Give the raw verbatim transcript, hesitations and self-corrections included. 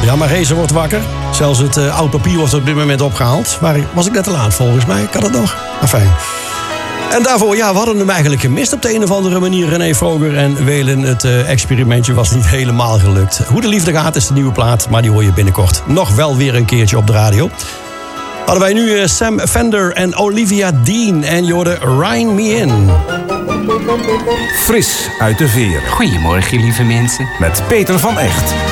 Ja, maar Reza wordt wakker. Zelfs het uh, oud papier wordt op dit moment opgehaald. Maar was ik net te laat volgens mij? Kan dat nog? Ah, fijn. En daarvoor, ja, we hadden hem eigenlijk gemist op de een of andere manier. René Vroger en Welen, het uh, experimentje was niet helemaal gelukt. Hoe de liefde gaat is de nieuwe plaat, maar die hoor je binnenkort nog wel weer een keertje op de radio. Hadden wij nu uh, Sam Fender en Olivia Dean en je hoorde Rhyme Me In. Fris uit de veer. Goedemorgen, lieve mensen. Met Peter van Echt.